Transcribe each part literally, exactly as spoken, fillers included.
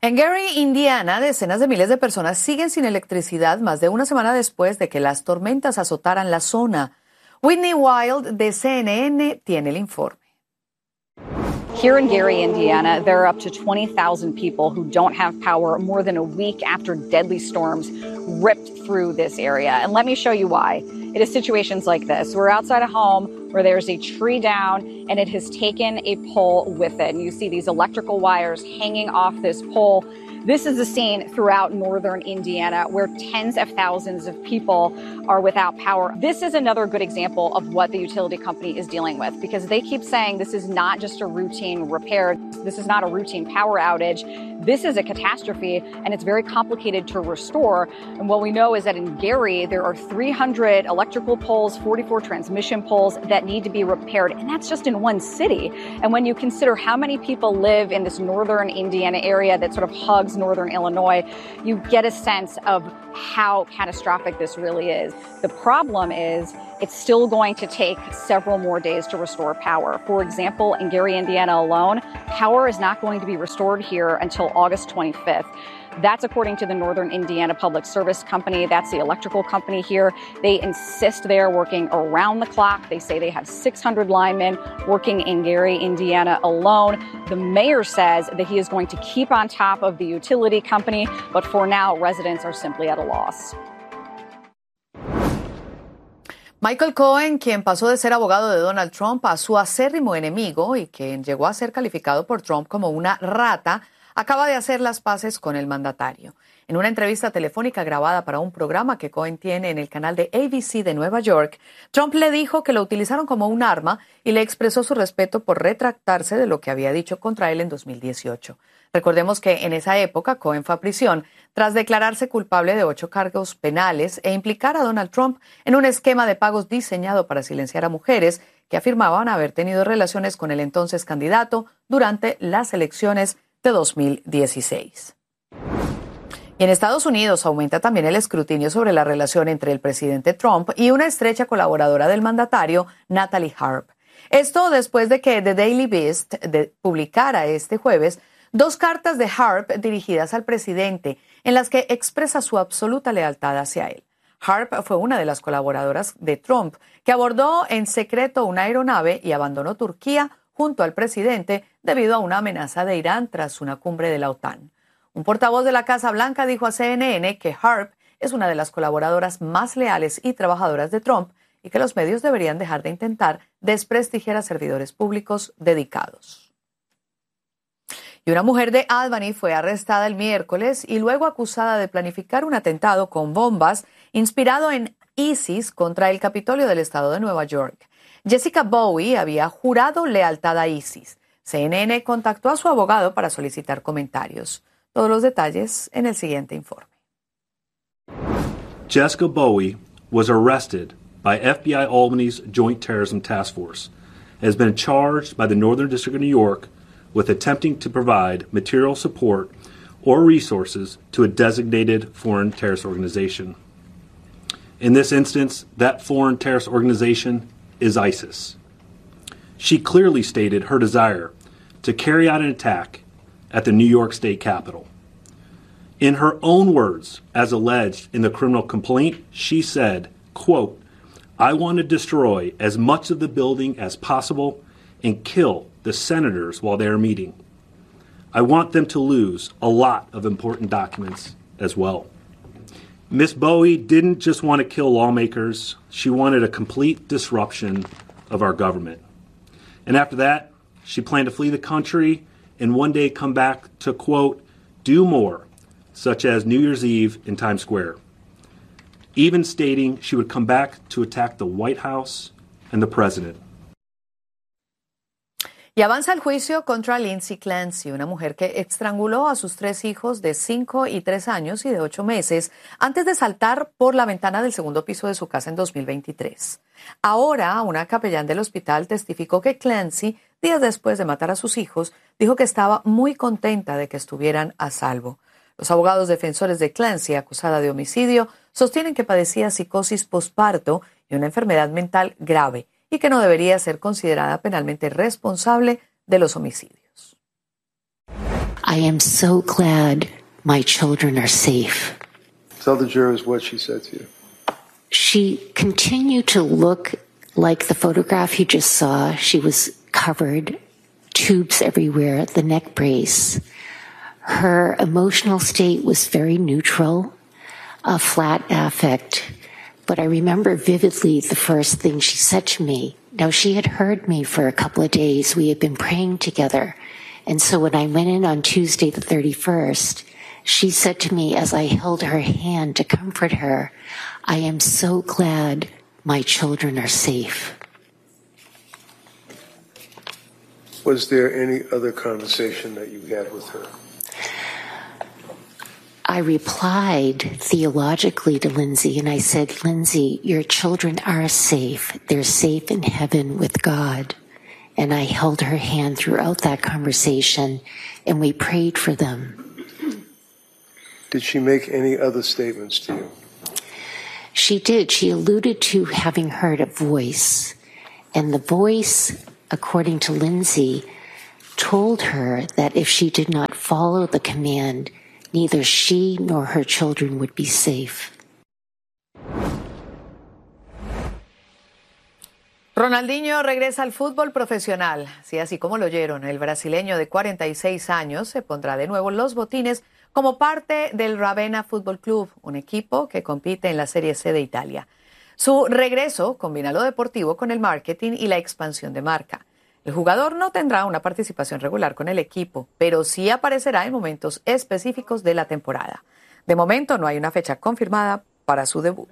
En Gary, Indiana, decenas de miles de personas siguen sin electricidad más de una semana después de que las tormentas azotaran la zona. Whitney Wild de C N N tiene el informe. Here in Gary, Indiana, there are up to twenty thousand people who don't have power more than a week after deadly storms ripped through this area. And let me show you why. It is situations like this. We're outside a home where there's a tree down and it has taken a pole with it. And you see these electrical wires hanging off this pole. This is the scene throughout northern Indiana where tens of thousands of people are without power. This is another good example of what the utility company is dealing with, because they keep saying this is not just a routine repair. This is not a routine power outage. This is a catastrophe, and it's very complicated to restore. And what we know is that in Gary, there are three hundred electrical poles, forty-four transmission poles that need to be repaired, and that's just in one city. And when you consider how many people live in this northern Indiana area that sort of hugs northern Illinois, you get a sense of how catastrophic this really is. The problem is it's still going to take several more days to restore power. For example, in Gary, Indiana alone, power is not going to be restored here until August twenty-fifth. That's according to the Northern Indiana Public Service Company. That's the electrical company here. They insist they're working around the clock. They say they have six hundred linemen working in Gary, Indiana alone. The mayor says that he is going to keep on top of the utility company, but for now, residents are simply at a loss. Michael Cohen, quien pasó de ser abogado de Donald Trump a su acérrimo enemigo y quien llegó a ser calificado por Trump como una rata, acaba de hacer las paces con el mandatario. En una entrevista telefónica grabada para un programa que Cohen tiene en el canal de A B C de Nueva York, Trump le dijo que lo utilizaron como un arma y le expresó su respeto por retractarse de lo que había dicho contra él en dos mil dieciocho. Recordemos que en esa época Cohen fue a prisión tras declararse culpable de ocho cargos penales e implicar a Donald Trump en un esquema de pagos diseñado para silenciar a mujeres que afirmaban haber tenido relaciones con el entonces candidato durante las elecciones de dos mil dieciséis. Y en Estados Unidos aumenta también el escrutinio sobre la relación entre el presidente Trump y una estrecha colaboradora del mandatario, Natalie Harp. Esto después de que The Daily Beast de, publicara este jueves dos cartas de Harp dirigidas al presidente en las que expresa su absoluta lealtad hacia él. Harp fue una de las colaboradoras de Trump que abordó en secreto una aeronave y abandonó Turquía junto al presidente debido a una amenaza de Irán tras una cumbre de la OTAN. Un portavoz de la Casa Blanca dijo a C N N que Harp es una de las colaboradoras más leales y trabajadoras de Trump y que los medios deberían dejar de intentar desprestigiar a servidores públicos dedicados. Y una mujer de Albany fue arrestada el miércoles y luego acusada de planificar un atentado con bombas inspirado en ISIS contra el Capitolio del estado de Nueva York. Jessica Bowie había jurado lealtad a ISIS. C N N contactó a su abogado para solicitar comentarios. Todos los detalles en el siguiente informe. Jessica Bowie was arrested by F B I Albany's Joint Terrorism Task Force and has been charged by the Northern District of New York with attempting to provide material support or resources to a designated foreign terrorist organization. In this instance, that foreign terrorist organization is ISIS. She clearly stated her desire to carry out an attack at the New York State Capitol. In her own words, as alleged in the criminal complaint, she said, quote, "I want to destroy as much of the building as possible and kill the senators while they are meeting. I want them to lose a lot of important documents as well." Miss Bowie didn't just want to kill lawmakers, she wanted a complete disruption of our government. And after that, she planned to flee the country and one day come back to, quote, "do more," such as New Year's Eve in Times Square, even stating she would come back to attack the White House and the president. Y avanza el juicio contra Lindsay Clancy, una mujer que estranguló a sus tres hijos de cinco y tres años y de ocho meses antes de saltar por la ventana del segundo piso de su casa en dos mil veintitrés. Ahora, una capellán del hospital testificó que Clancy, días después de matar a sus hijos, dijo que estaba muy contenta de que estuvieran a salvo. Los abogados defensores de Clancy, acusada de homicidio, sostienen que padecía psicosis posparto y una enfermedad mental grave, y que no debería ser considerada penalmente responsable de los homicidios. I am so glad my children are safe. Tell the jurors what she said to you. She continued to look like the photograph you just saw. She was covered, tubes everywhere, the neck brace. Her emotional state was very neutral, a flat affect. But I remember vividly the first thing she said to me. Now, she had heard me for a couple of days. We had been praying together. And so when I went in on Tuesday the thirty-first, she said to me as I held her hand to comfort her, I am so glad my children are safe. Was there any other conversation that you had with her? I replied theologically to Lindsay, and I said, Lindsay, your children are safe. They're safe in heaven with God. And I held her hand throughout that conversation, and we prayed for them. Did she make any other statements to you? She did. She alluded to having heard a voice. And the voice, according to Lindsay, told her that if she did not follow the command, neither she nor her children would be safe. Ronaldinho regresa al fútbol profesional. Sí, así como lo oyeron, el brasileño de cuarenta y seis años se pondrá de nuevo en los botines como parte del Ravenna Football Club, un equipo que compite en la Serie C de Italia. Su regreso combina lo deportivo con el marketing y la expansión de marca. El jugador no tendrá una participación regular con el equipo, pero sí aparecerá en momentos específicos de la temporada. De momento no hay una fecha confirmada para su debut.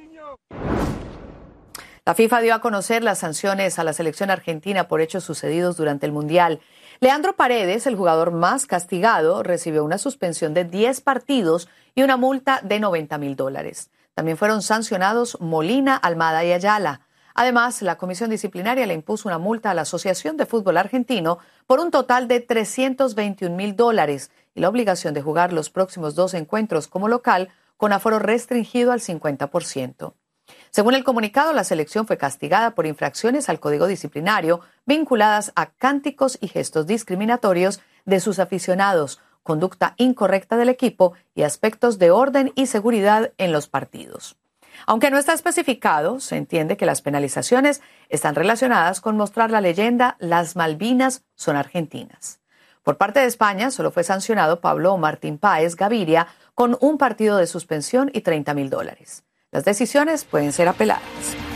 La FIFA dio a conocer las sanciones a la selección argentina por hechos sucedidos durante el Mundial. Leandro Paredes, el jugador más castigado, recibió una suspensión de diez partidos y una multa de noventa mil dólares. También fueron sancionados Molina, Almada y Ayala. Además, la comisión disciplinaria le impuso una multa a la Asociación de Fútbol Argentino por un total de trescientos veintiún mil dólares y la obligación de jugar los próximos dos encuentros como local con aforo restringido al cincuenta por ciento. Según el comunicado, la selección fue castigada por infracciones al código disciplinario vinculadas a cánticos y gestos discriminatorios de sus aficionados, conducta incorrecta del equipo y aspectos de orden y seguridad en los partidos. Aunque no está especificado, se entiende que las penalizaciones están relacionadas con mostrar la leyenda «Las Malvinas son argentinas». Por parte de España, solo fue sancionado Pablo Martín Páez Gaviria con un partido de suspensión y treinta mil dólares. Las decisiones pueden ser apeladas.